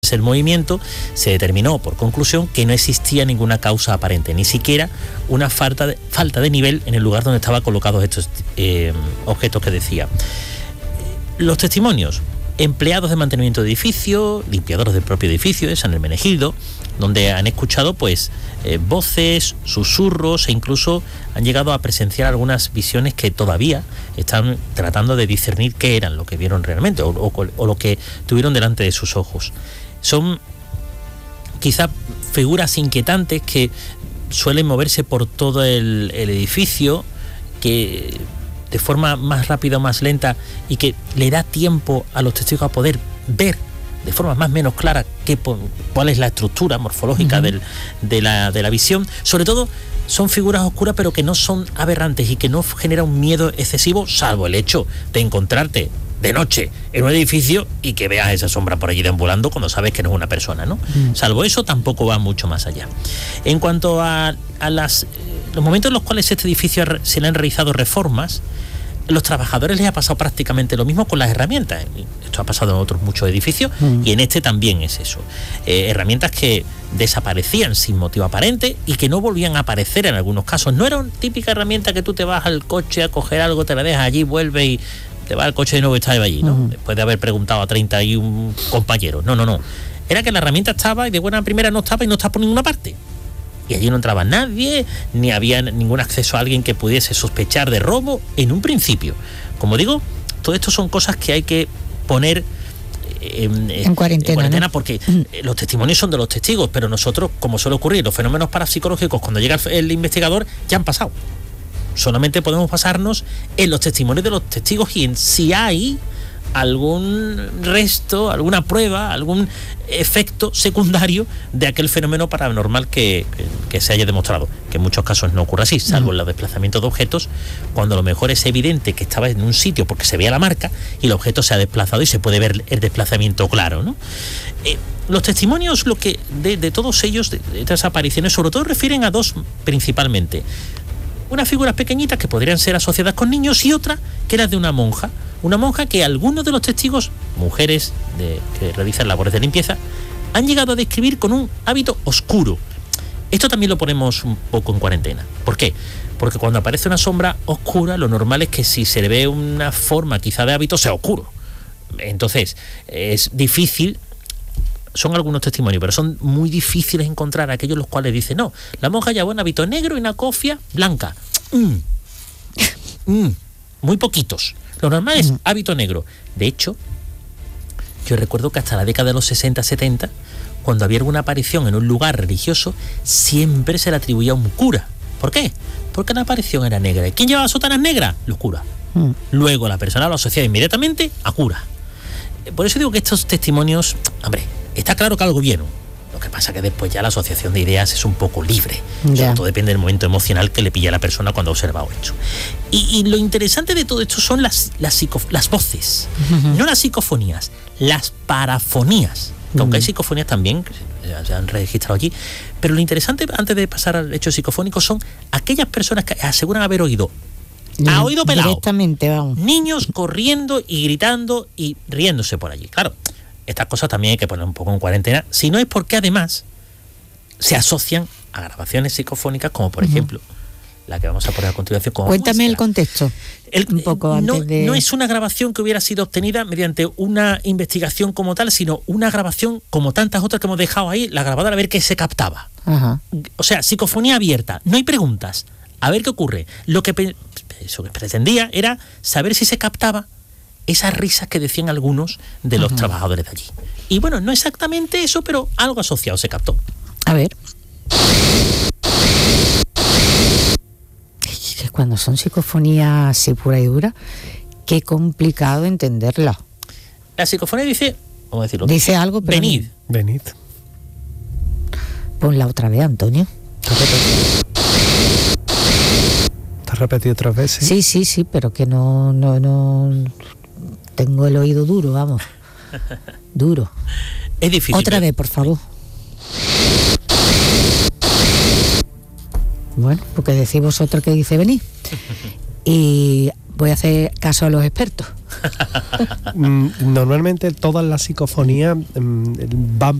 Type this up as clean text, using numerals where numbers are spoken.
el movimiento, se determinó por conclusión que no existía ninguna causa aparente, ni siquiera una falta de nivel en el lugar donde estaban colocados estos objetos que decía. Los testimonios: empleados de mantenimiento de edificio, limpiadores del propio edificio de San Hermenegildo, donde han escuchado voces, susurros e incluso han llegado a presenciar algunas visiones que todavía están tratando de discernir qué eran lo que vieron realmente o lo que tuvieron delante de sus ojos. Son quizá figuras inquietantes que suelen moverse por todo el edificio, que de forma más rápida o más lenta, y que le da tiempo a los testigos a poder ver de forma más o menos clara cuál es la estructura morfológica de la visión. Sobre todo son figuras oscuras, pero que no son aberrantes y que no genera un miedo excesivo, salvo el hecho de encontrarte de noche en un edificio y que veas esa sombra por allí deambulando cuando sabes que no es una persona, ¿no? Salvo eso, tampoco va mucho más allá. En cuanto a los momentos en los cuales este edificio se le han realizado reformas, los trabajadores les ha pasado prácticamente lo mismo con las herramientas. Esto ha pasado en otros muchos edificios y en este también es eso. Herramientas que desaparecían sin motivo aparente y que no volvían a aparecer en algunos casos. No era una típica herramienta que tú te vas al coche a coger algo, te la dejas allí, vuelve y te va al coche de nuevo y está allí, ¿no? Después de haber preguntado a 31 compañeros. No. Era que la herramienta estaba y de buena primera no estaba y no estaba por ninguna parte. Y allí no entraba nadie, ni había ningún acceso a alguien que pudiese sospechar de robo en un principio. Como digo, todo esto son cosas que hay que poner en cuarentena, ¿no? Porque los testimonios son de los testigos, pero nosotros, como suele ocurrir, los fenómenos parapsicológicos, cuando llega el investigador, ya han pasado. Solamente podemos basarnos en los testimonios de los testigos y en si hay algún resto, alguna prueba, algún efecto secundario de aquel fenómeno paranormal que se haya demostrado, que en muchos casos no ocurre así, salvo en los desplazamientos de objetos, cuando a lo mejor es evidente que estaba en un sitio porque se veía la marca y el objeto se ha desplazado y se puede ver el desplazamiento claro, ¿no? Los testimonios, de todos ellos, de estas apariciones, sobre todo refieren a dos principalmente: unas figuras pequeñitas que podrían ser asociadas con niños y otra que era de una monja que algunos de los testigos, mujeres que realizan labores de limpieza, han llegado a describir con un hábito oscuro. Esto también lo ponemos un poco en cuarentena. ¿Por qué? Porque cuando aparece una sombra oscura, lo normal es que si se le ve una forma quizá de hábito, sea oscuro. Entonces, es difícil. Son algunos testimonios, pero son muy difíciles encontrar aquellos los cuales dicen: no, la monja llevaba un hábito negro y una cofia blanca. Muy poquitos. Lo normal es hábito negro. De hecho, yo recuerdo que hasta la década de los 60-70, cuando había alguna aparición en un lugar religioso, siempre se le atribuía a un cura. ¿Por qué? Porque la aparición era negra. ¿Y quién llevaba sotanas negras? Los curas. Luego la persona lo asociaba inmediatamente a cura. Por eso digo que estos testimonios, hombre, está claro que algo vieron. Lo que pasa que después ya la asociación de ideas es un poco libre. Todo depende del momento emocional que le pilla a la persona cuando ha observado esto. Y lo interesante de todo esto son las voces. No las psicofonías, las parafonías. Que aunque hay psicofonías también, que se han registrado allí. Pero lo interesante, antes de pasar al hecho psicofónico, son aquellas personas que aseguran haber oído a oído pelado. Directamente, vamos. Niños corriendo y gritando y riéndose por allí. Claro, estas cosas también hay que poner un poco en cuarentena, si no es porque además se asocian a grabaciones psicofónicas, como por ejemplo la que vamos a poner a continuación. Cuéntame el contexto. Un poco antes de... No es una grabación que hubiera sido obtenida mediante una investigación como tal, sino una grabación como tantas otras que hemos dejado ahí, la grabadora, a ver qué se captaba. O sea, psicofonía abierta, no hay preguntas, a ver qué ocurre. Lo que pretendía era saber si se captaba esas risas que decían algunos de los trabajadores de allí. Y bueno, no exactamente eso, pero algo asociado se captó. A ver. Cuando son psicofonías así pura y dura, qué complicado entenderla. La psicofonía dice, ¿cómo decirlo? Dice algo, pero... Venid. Ponla otra vez, Antonio. ¿Te has repetido otras veces? Sí, pero que no... Tengo el oído duro, vamos. Duro. Es difícil. Otra vez, por favor. Bueno, porque decís vosotros que dice venir. Y voy a hacer caso a los expertos. Normalmente todas las psicofonías van